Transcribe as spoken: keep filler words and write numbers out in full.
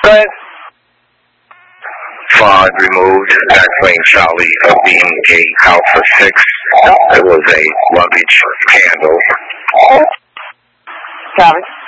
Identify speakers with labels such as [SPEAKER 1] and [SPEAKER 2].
[SPEAKER 1] Go ahead.
[SPEAKER 2] Five removed, taxiing Charlie of being a Alpha six. It was a luggage candle.
[SPEAKER 1] Copy.